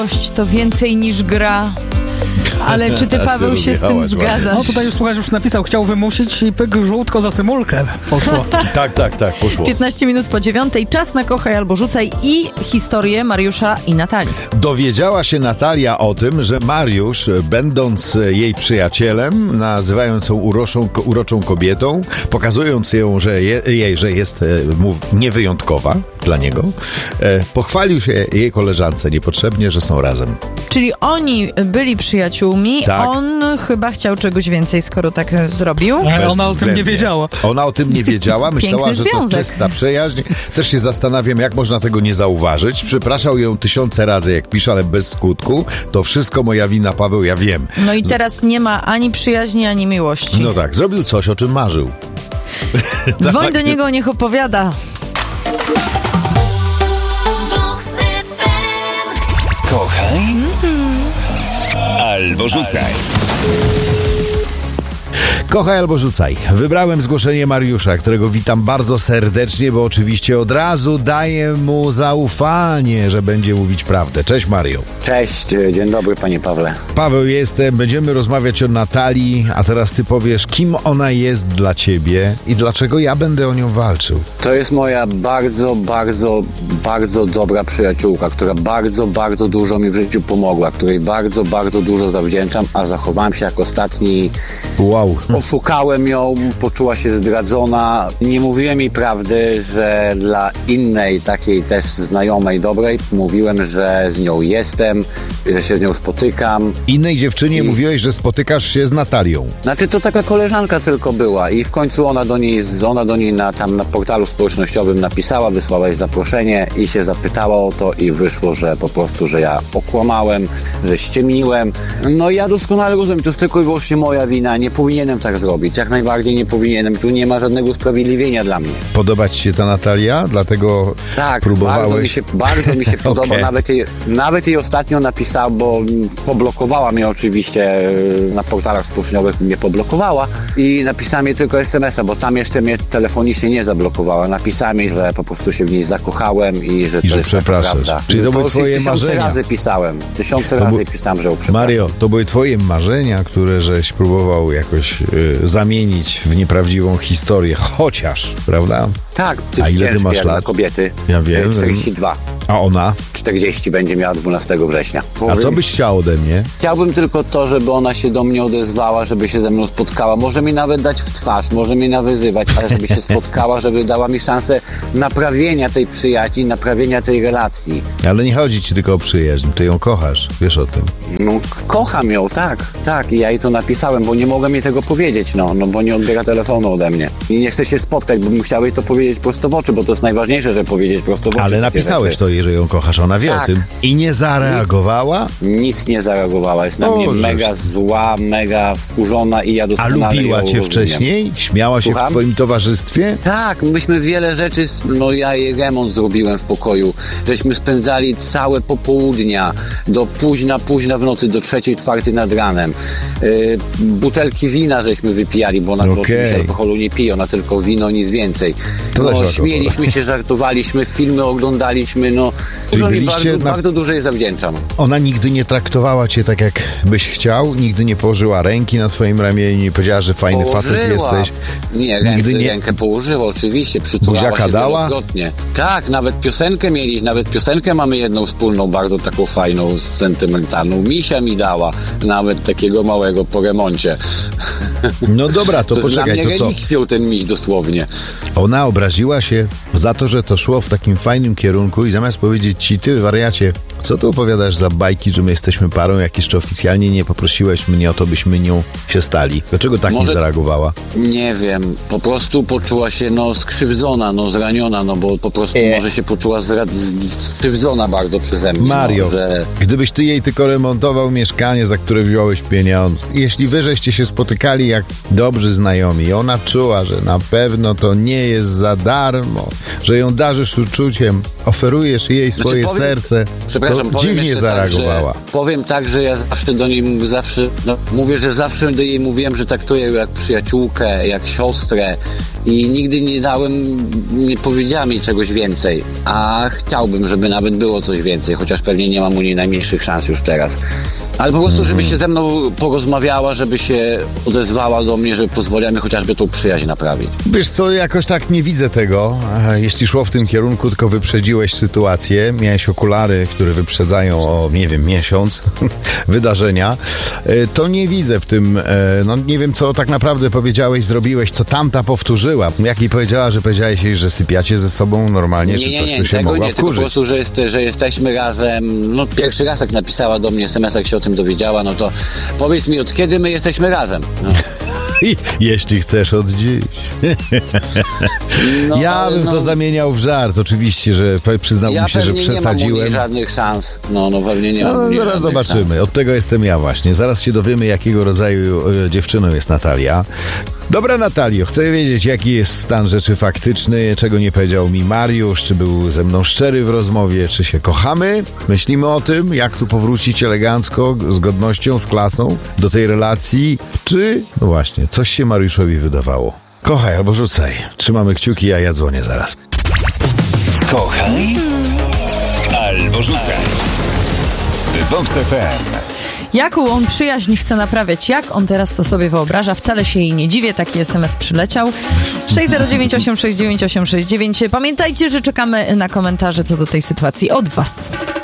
To więcej niż gra. Ale czy ty, Paweł, się z tym zgadzasz? No tutaj już słuchacz już napisał, chciał wymusić i pyk żółtko za symulkę poszło. Tak, poszło. 15 minut po 9, czas na Kochaj albo Rzucaj i historię Mariusza i Natalii. Dowiedziała się Natalia o tym, że Mariusz, będąc jej przyjacielem, nazywając ją uroczą kobietą, pokazując ją, że jest niewyjątkowa dla niego, pochwalił się jej koleżance niepotrzebnie, że są razem. Czyli oni byli przyjaciółmi, tak. On chyba chciał czegoś więcej, skoro tak zrobił. Ale ona o tym nie wiedziała. Ona o tym nie wiedziała, myślała, że to czysta przyjaźń. Też się zastanawiam, jak można tego nie zauważyć. Przepraszał ją 1000 razy, jak pisze, ale bez skutku. To wszystko moja wina, Paweł, ja wiem. No i teraz nie ma ani przyjaźni, ani miłości. No tak, zrobił coś, o czym marzył. Dzwoń tak. do niego, niech opowiada. Kochaj albo rzucaj. Kochaj albo rzucaj. Wybrałem zgłoszenie Mariusza, którego witam bardzo serdecznie, bo oczywiście od razu daję mu zaufanie, że będzie mówić prawdę. Cześć, Mario. Cześć, dzień dobry, panie Pawle. Paweł jestem, będziemy rozmawiać o Natalii, a teraz ty powiesz, kim ona jest dla ciebie i dlaczego ja będę o nią walczył. To jest moja bardzo, bardzo, bardzo dobra przyjaciółka, która bardzo, bardzo dużo mi w życiu pomogła, której bardzo, bardzo dużo zawdzięczam, a zachowałem się jak ostatni. Wow. Oszukałem ją, poczuła się zdradzona. Nie mówiłem jej prawdy, że dla innej, takiej też znajomej, dobrej, mówiłem, że z nią jestem, że się z nią spotykam. Innej dziewczynie mówiłeś, że spotykasz się z Natalią. Znaczy to taka koleżanka tylko była i w końcu ona do niej na portalu społecznościowym napisała, wysłała jej zaproszenie i się zapytała o to i wyszło, że po prostu, że ja okłamałem, że ściemniłem. No ja doskonale rozumiem, to jest tylko i wyłącznie moja wina, nie powinienem tak zrobić, jak najbardziej nie powinienem, tu nie ma żadnego usprawiedliwienia dla mnie. Podoba ci się ta Natalia? Dlatego tak, próbowałeś? Bardzo mi się podoba, Okay. nawet jej ostatnio napisał, bo poblokowała mnie oczywiście na portalach społecznościowych, mnie poblokowała i napisała mi tylko SMS-a, bo tam jeszcze mnie telefonicznie nie zablokowała. Napisała mi, że po prostu się w niej zakochałem i że to jest taka prawda. Czyli to były twoje marzenia? 1000 razy pisałem, 1000 razy pisałem, że ją przepraszam. Mario, to były twoje marzenia, które żeś próbował jakoś zamienić w nieprawdziwą historię, chociaż, prawda? Tak, a ile ty masz lat? lat? Dla kobiety. Ja wiem. 42. A ona? 40 będzie miała 12 września. A co byś chciał ode mnie? Chciałbym tylko to, żeby ona się do mnie odezwała, żeby się ze mną spotkała. Może mi nawet dać w twarz, może mnie nawyzywać, ale żeby się spotkała, żeby dała mi szansę naprawienia tej przyjaźni, naprawienia tej relacji. Ale nie chodzi ci tylko o przyjaźń, ty ją kochasz, wiesz o tym. No, kocham ją, tak. I ja jej to napisałem, bo nie mogłem jej tego powiedzieć, no bo nie odbiera telefonu ode mnie. I nie chcę się spotkać, bo bym chciał jej to powiedzieć prosto w oczy, bo to jest najważniejsze, żeby powiedzieć prosto w oczy. Ale napisałeś to jej, że ją kochasz, ona wie o tym. I nie zareagowała? Nic nie zareagowała, jest na mnie mega zła, mega wkurzona i ja doskonale. A lubiła cię wcześniej? Śmiała się w twoim towarzystwie? Tak, myśmy wiele rzeczy, ja jej remont zrobiłem w pokoju, żeśmy spędzali całe popołudnia do późna w nocy, do 3, 4 nad ranem. Butelki wina żeśmy wypijali, bo ona oczywiście alkoholu nie pije, ona tylko wino, nic więcej. Śmieliśmy się, żartowaliśmy, filmy oglądaliśmy, bardzo dużo jej zawdzięczam. Ona nigdy nie traktowała cię tak, jak byś chciał? Nigdy nie położyła ręki na twoim ramieniu, nie powiedziała, że fajny facet jesteś? Nie, rękę położyła, oczywiście, przytulała buziaka się dała? wielokrotnie. Tak, nawet piosenkę mamy jedną wspólną, bardzo taką fajną, sentymentalną. Misia mi dała, nawet takiego małego po remoncie. No dobra, to poczekaj, to co? Relikwią ten miś dosłownie. Ona obraziła się za to, że to szło w takim fajnym kierunku i zamiast powiedzieć ci, ty wariacie, co tu opowiadasz za bajki, że my jesteśmy parą, jak jeszcze oficjalnie nie poprosiłeś mnie o to, byśmy nią się stali. Dlaczego tak nie zareagowała? Nie wiem, po prostu poczuła się skrzywdzona, zraniona, bo po prostu może się poczuła skrzywdzona bardzo przeze mnie. Mario, gdybyś ty jej tylko remontował mieszkanie, za które wziąłeś pieniądze, jeśli wy żeście się spotykali jak dobrzy znajomi i ona czuła, że na pewno to nie jest za darmo, że ją darzysz uczuciem, oferujesz jej swoje serce, to dziwnie zareagowała. Powiem tak, że ja zawsze do niej mówię, że zawsze do jej mówiłem, że traktuję ją jak przyjaciółkę, jak siostrę i nigdy nie powiedziała mi czegoś więcej, a chciałbym, żeby nawet było coś więcej, chociaż pewnie nie mam u niej najmniejszych szans już teraz. Ale po prostu, żeby się ze mną porozmawiała, żeby się odezwała do mnie, żeby pozwoliła mi chociażby tą przyjaźń naprawić. Wiesz co, jakoś tak nie widzę tego. Jeśli szło w tym kierunku, tylko wyprzedziłeś sytuację, miałeś okulary, które wyprzedzają o, nie wiem, miesiąc wydarzenia, to nie widzę w tym, no nie wiem, co tak naprawdę powiedziałeś, zrobiłeś, co tamta powtórzyła. Jak jej powiedziała, że powiedziałeś jej, że sypiacie ze sobą normalnie, czy coś, to się mogła wkurzyć? Tylko po prostu, że jesteśmy razem. No pierwszy raz jak napisała do mnie SMS, jak się o tym dowiedziała, no to powiedz mi, od kiedy my jesteśmy razem? No. Jeśli chcesz od dziś. No, ja bym to zamieniał w żart, oczywiście, że przyznałbym się, że przesadziłem. Ja pewnie nie mam u niej żadnych szans. No pewnie nie mam u niej zaraz zobaczymy. Szans. Od tego jestem ja właśnie. Zaraz się dowiemy, jakiego rodzaju dziewczyną jest Natalia. Dobra, Natalio, chcę wiedzieć, jaki jest stan rzeczy faktyczny, czego nie powiedział mi Mariusz, czy był ze mną szczery w rozmowie, czy się kochamy. Myślimy o tym, jak tu powrócić elegancko, z godnością, z klasą do tej relacji, czy, no właśnie, coś się Mariuszowi wydawało. Kochaj albo rzucaj. Trzymamy kciuki, a ja dzwonię zaraz. Kochaj albo rzucaj. Vox FM. Jaką on przyjaźń chce naprawiać? Jak on teraz to sobie wyobraża? Wcale się jej nie dziwię, taki SMS przyleciał. 609 869 869. Pamiętajcie, że czekamy na komentarze co do tej sytuacji od was.